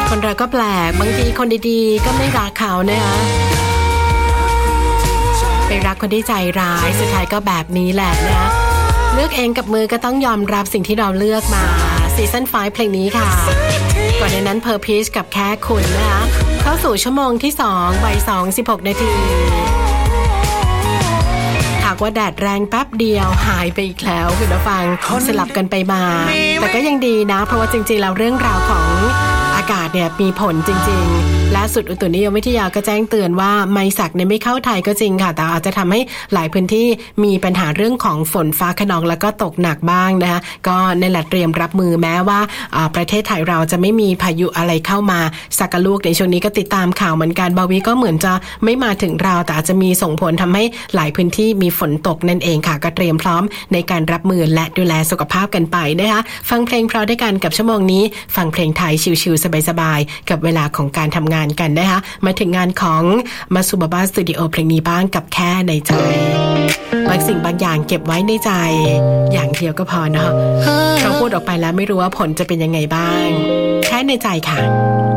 คนเราก็แปลกบางทีคนดีๆก็ไม่รักเขานะคะไปรักคนที่ใจร้ายสุดท้ายก็แบบนี้แหละนะเลือกเองกับมือก็ต้องยอมรับสิ่งที่เราเลือกมาซีซั่น5เพลงนี้ค่ะก่อนในนั้นเพอร์พีชกับแค่คุณนะคะเข้าสู่ชั่วโมงที่2 บ่าย 2:16 นาทีหากว่าแดดแรงแป๊บเดียวหายไปอีกแล้วคุณผู้ฟังสลับกันไปมาแต่ก็ยังดีนะเพราะว่าจริงๆแล้วเรื่องราวของอากาศเนี่ยมีผลจริงๆล่าสุดอุตุนิยมวิทยาก็แจ้งเตือนว่าไมศักเนี่ยไม่เข้าไทยก็จริงค่ะแต่อาจจะทำให้หลายพื้นที่มีปัญหาเรื่องของฝนฟ้าคะนองแล้วก็ตกหนักบ้างนะคะก็นั่นแหละเตรียมรับมือแม้ว่าประเทศไทยเราจะไม่มีพายุอะไรเข้ามาสักกะลูกในช่วงนี้ก็ติดตามข่าวเหมือนกันบาวีก็เหมือนจะไม่มาถึงเราแต่อาจจะมีส่งผลทำให้หลายพื้นที่มีฝนตกนั่นเองค่ะก็เตรียมพร้อมในการรับมือและดูแลสุขภาพกันไปนะคะฟังเพลงเพราะด้วยกันกับชั่วโมงนี้ฟังเพลงไทยชิลๆสบายๆกับเวลาของการทำงานกันนะคะมาถึงงานของมาซูบาบาสตูดิโอเพลงนี้บ้างกับแค่ในใจบางสิ่งบางอย่างเก็บไว้ในใจอย่างเดียวก็พอเนาะเขาพูดออกไปแล้วไม่รู้ว่าผลจะเป็นยังไงบ้างแค่ในใจค่ะ